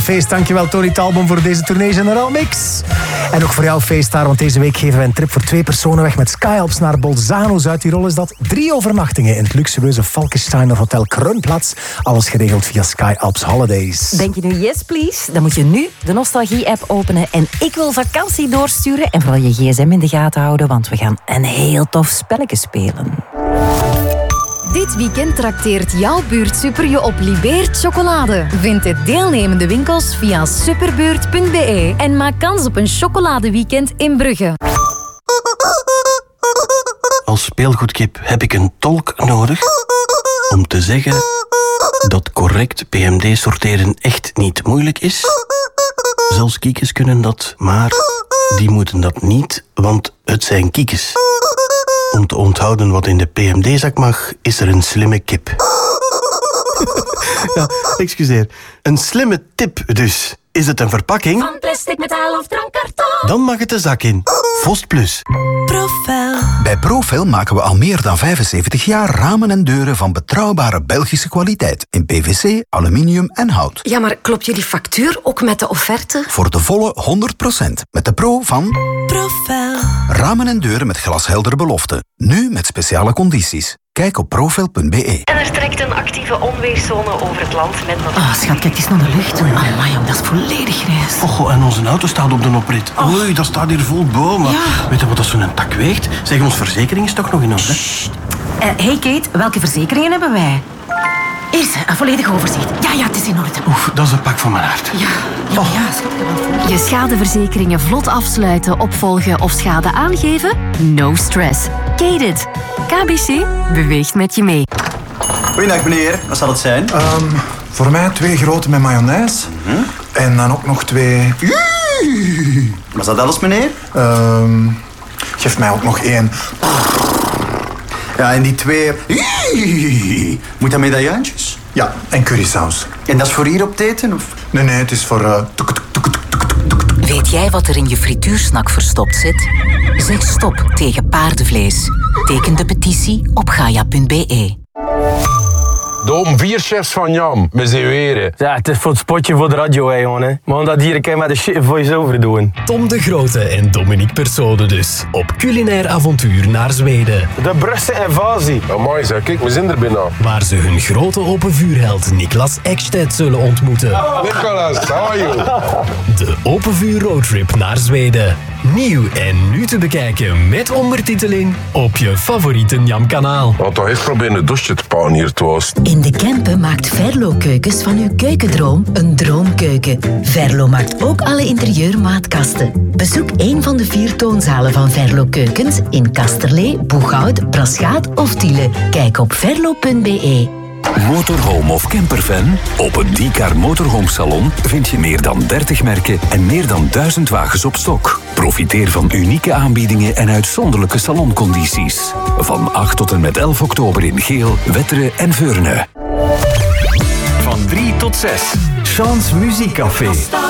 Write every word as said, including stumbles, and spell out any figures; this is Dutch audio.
Feest, dankjewel Tony Talbom voor deze Tournee General Mix. En ook voor jou feestdaar, want deze week geven we een trip voor twee personen weg met Sky Alps naar Bolzano, Zuid-Tirol is dat. Drie overnachtingen in het luxueuze Falkensteiner Hotel Krumplatz. Alles geregeld via Sky Alps Holidays. Denk je nu yes please? Dan moet je nu de Nostalgie-app openen en ik wil vakantie doorsturen. En vooral je gsm in de gaten houden, want we gaan een heel tof spelletje spelen. Dit weekend trakteert jouw buurtsuper je op Libeert chocolade. Vind de deelnemende winkels via superbuurt punt be en maak kans op een chocoladeweekend in Brugge. Als speelgoedkip heb ik een tolk nodig om te zeggen dat correct P M D sorteren echt niet moeilijk is. Zelfs kiekes kunnen dat, maar die moeten dat niet, want het zijn kiekes. Om te onthouden wat in de P M D-zak mag, is er een slimme kip. Ja, excuseer. Een slimme tip dus. Is het een verpakking? Van plastic, metaal of drankkarton? Dan mag het de zak in. Vost Plus. Profel. Bij Profel maken we al meer dan vijfenzeventig jaar ramen en deuren van betrouwbare Belgische kwaliteit. In P V C, aluminium en hout. Ja, maar klopt jullie factuur ook met de offerte? Voor de volle honderd procent. Met de pro van Profel. Ramen en deuren met glasheldere beloften. Nu met speciale condities. Kijk op profel punt be. En er trekt een actieve onweerszone over het land met nog... Oh, schat, kijk eens naar de lucht. Amai, jong, dat is volledig grijs. Och, en onze auto staat op de oprit. Oh. Oei, dat staat hier vol bomen. Ja. Weet je wat dat zo'n tak weegt? Zeg, ons verzekering is toch nog in orde? Uh, hey Kate, welke verzekeringen hebben wij? Hier, een volledig overzicht. Ja, ja, het is in orde. Oef, dat is een pak van mijn hart. Ja, ja, oh. ja, schat. Je schadeverzekeringen vlot afsluiten, opvolgen of schade aangeven? No stress. Kate-it. K B C beweegt met je mee. Goeiedag meneer, wat zal het zijn? Um, voor mij twee grote met mayonaise. Mm-hmm. En dan ook nog twee... Was dat alles meneer? Um, geef mij ook nog één. Ja, en die twee... Moet dat medaillantjes? Ja, en currysaus. En dat is voor hier op het eten? Of? Nee, nee, het is voor... Uh, tuk, tuk, tuk, tuk, tuk, tuk. Weet jij wat er in je frituursnak verstopt zit? Zeg stop tegen paardenvlees. Teken de petitie op gaia punt be. De vier chefs van Jam, met z'n weren. Ja, het is voor het spotje voor de radio, hè, jongen. Maar dat hier kan je met de shit voice-over doen. Tom de Grote en Dominique Persone dus. Op culinair avontuur naar Zweden. De Brusse invasie. Amai, zeg, kijk, we zijn er bijna. Waar ze hun grote open vuurheld Niklas Ekstedt zullen ontmoeten. Nicolas, how are you? De open vuur roadtrip naar Zweden. Nieuw en nu te bekijken met ondertiteling op je favoriete Njam-kanaal. Wat toch eens proberen een douche te pakken hier thuis. In de Kempen maakt Verlo Keukens van uw keukendroom een droomkeuken. Verlo maakt ook alle interieurmaatkasten. Bezoek een van de vier toonzalen van Verlo Keukens in Kasterlee, Boeghout, Braschaat of Tiele. Kijk op verlo punt be. Motorhome of camperfan? Op het Diecar Motorhome Salon vind je meer dan dertig merken en meer dan duizend wagens op stok. Profiteer van unieke aanbiedingen en uitzonderlijke saloncondities. Van acht tot en met elf oktober in Geel, Wetteren en Veurne. Van drie tot zes. Chance Muziekcafé.